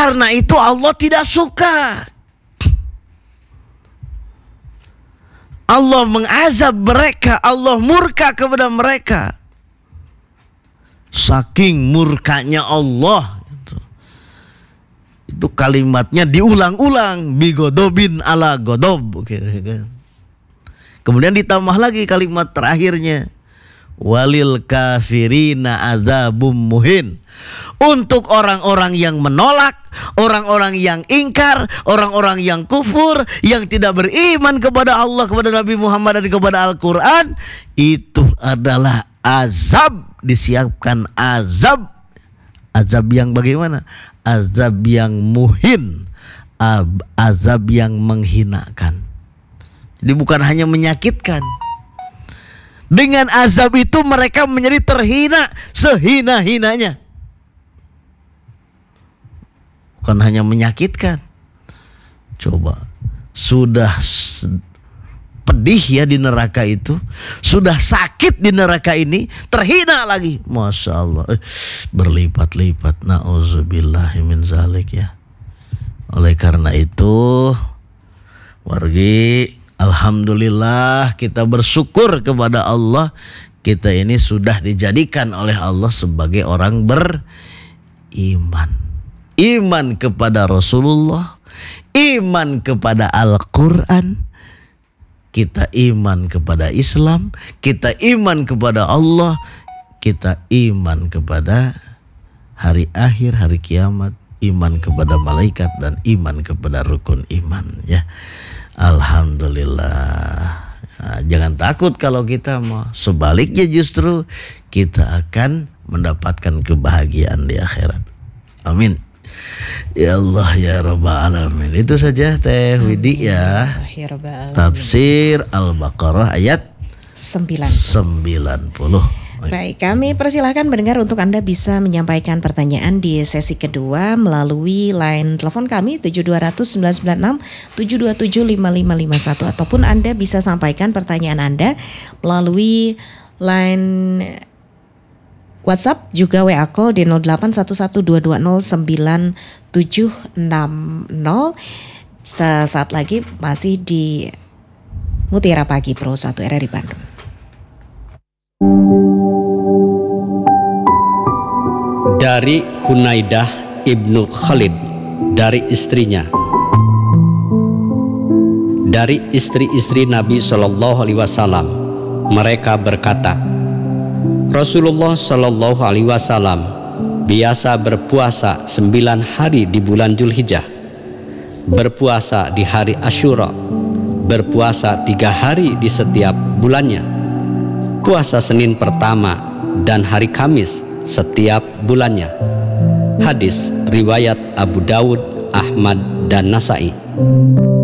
Karena itu Allah tidak suka. Allah mengazab mereka, Allah murka kepada mereka. Saking murkanya Allah, itu kalimatnya diulang-ulang, bigodobin ala godob, gitu kan. Kemudian ditambah lagi kalimat terakhirnya, walil kafirina adzabum muhin. Untuk orang-orang yang menolak, orang-orang yang ingkar, orang-orang yang kufur, yang tidak beriman kepada Allah, kepada Nabi Muhammad dan kepada Al-Quran, itu adalah azab, disiapkan azab. Azab yang bagaimana? Azab yang muhin, azab yang menghinakan. Jadi bukan hanya menyakitkan. Dengan azab itu mereka menjadi terhina sehina-hinanya. Bukan hanya menyakitkan. Coba, sudah pedih ya di neraka itu, sudah sakit di neraka ini, terhina lagi. Masya Allah, berlipat-lipat. Na'udzubillahi min zalik ya. Oleh karena itu, wargi, alhamdulillah kita bersyukur kepada Allah. Kita ini sudah dijadikan oleh Allah sebagai orang beriman. Iman kepada Rasulullah, iman kepada Al-Quran, kita iman kepada Islam, kita iman kepada Allah, kita iman kepada hari akhir, hari kiamat, iman kepada malaikat, dan iman kepada rukun iman ya. Alhamdulillah. Nah, jangan takut kalau kita mau. Sebaliknya justru kita akan mendapatkan kebahagiaan di akhirat. Amin. Ya Allah ya Rabbal Alamin. Itu saja Teh Widi ya. Tafsir Al-Baqarah ayat 90. Baik, kami persilahkan mendengar untuk Anda bisa menyampaikan pertanyaan di sesi kedua melalui line telepon kami 7200 996 727 5551, ataupun Anda bisa sampaikan pertanyaan Anda melalui line WhatsApp juga WA call di 0811220970. Sesaat lagi masih di Mutiara Pagi Pro 1 RRI Bandung. Dari Hunaidah ibnu Khalid, dari istrinya, dari istri-istri Nabi Shallallahu Alaihi Wasallam, mereka berkata, Rasulullah Shallallahu Alaihi Wasallam biasa berpuasa 9 hari di bulan Dzulhijjah, berpuasa di hari Asyura, berpuasa 3 hari di setiap bulannya, puasa Senin pertama dan hari Kamis setiap bulannya. Hadis riwayat Abu Dawud, Ahmad dan Nasai.